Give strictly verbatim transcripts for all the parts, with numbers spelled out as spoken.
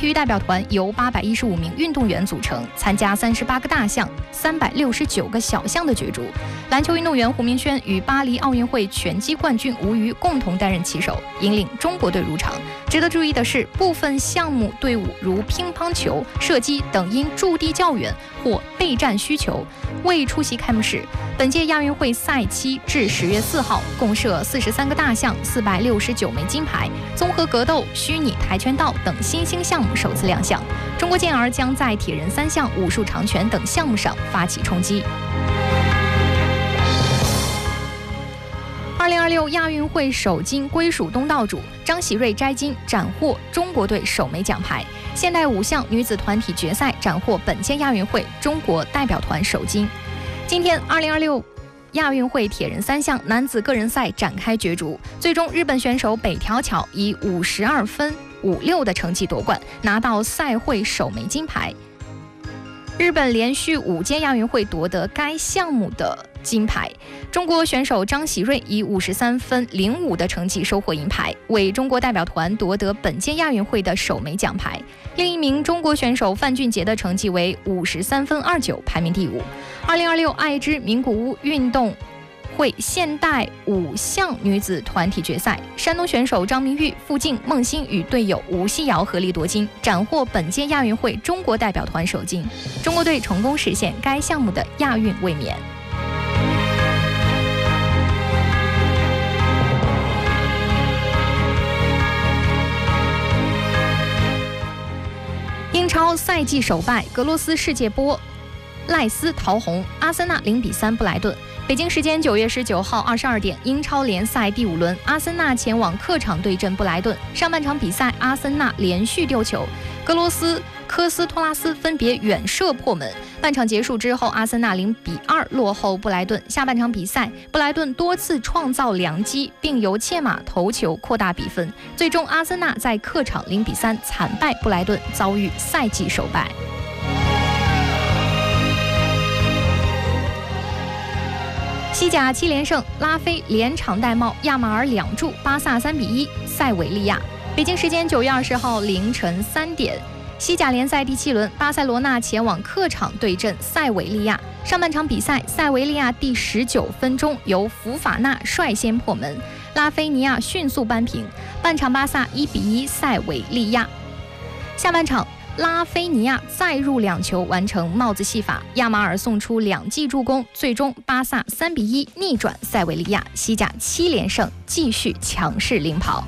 体育代表团由八百一十五名运动员组成，参加三十八个大项、三百六十九个小项的角逐。篮球运动员胡明轩与巴黎奥运会拳击冠军吴瑜共同担任旗手，引领中国队入场。值得注意的是，部分项目队伍如乒乓球、射击等因驻地较远或备战需求未出席开幕式。本届亚运会赛期至十月四号，共设四十三个大项、四百六十九枚金牌，综合格斗、虚拟跆拳道等新兴项目首次亮相。中国健儿将在铁人三项、武术长拳等项目上发起冲击。二零二六亚运会首金归属东道主，张喜睿摘金，斩获中国队首枚奖牌。现代五项女子团体决赛斩获本届亚运会中国代表团首金。今天，二零二六亚运会铁人三项男子个人赛展开角逐，最终日本选手北条巧以五十二分五六的成绩夺冠，拿到赛会首枚金牌。日本连续五届亚运会夺得该项目的金牌，中国选手张喜睿以五十三分零五的成绩收获银牌，为中国代表团夺得本届亚运会的首枚奖牌。另一名中国选手范俊杰的成绩为五十三分二九，排名第五。二零二六爱知名古屋运动会现代五项女子团体决赛，山东选手张明玉、傅静、孟欣与队友吴曦瑶合力夺金，斩获本届亚运会中国代表团首金。中国队成功实现该项目的亚运卫冕。英超赛季首败，格罗斯世界波，赖斯桃红，阿森纳零比三布莱顿。北京时间九月十九号二十二点，英超联赛第五轮，阿森纳前往客场对阵布莱顿。上半场比赛，阿森纳连续丢球，格罗斯、科斯托拉斯分别远射破门。半场结束之后，阿森纳零比二落后布莱顿。下半场比赛，布莱顿多次创造良机，并由切马头球扩大比分。最终，阿森纳在客场零比三惨败布莱顿，遭遇赛季首败。西甲七连胜，拉菲连场戴帽，亚马尔两助，巴萨三比一塞维利亚。北京时间九月二十号凌晨三点，西甲联赛第七轮，巴塞罗那前往客场对阵塞维利亚。上半场比赛，塞维利亚第十九分钟由福法纳率先破门，拉菲尼亚迅速扳平。半场巴萨一比一塞维利亚。下半场，拉菲尼亚再入两球，完成帽子戏法，亚马尔送出两记助攻，最终巴萨三比一逆转塞维利亚，西甲七连胜，继续强势领跑。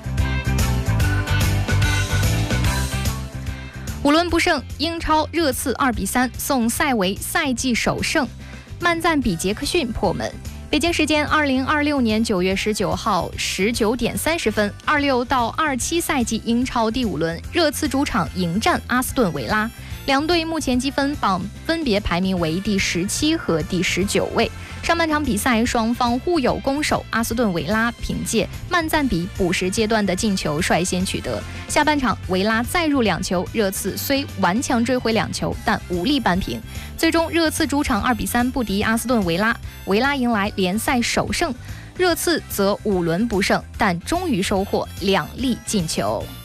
五轮不胜，英超热刺二比三送塞维赛季首胜，曼赞比杰克逊破门。北京时间二零二六年九月十九号十九点三十分，二六到二七赛季英超第五轮，热刺主场迎战阿斯顿维拉。两队目前积分榜分别排名为第十七和第十九位。上半场比赛双方互有攻守，阿斯顿维拉凭借曼赞比补时阶段的进球率先取得。下半场维拉再入两球，热刺虽顽强追回两球，但无力扳平。最终热刺主场二比三不敌阿斯顿维拉，维拉迎来联赛首胜，热刺则五轮不胜，但终于收获两粒进球。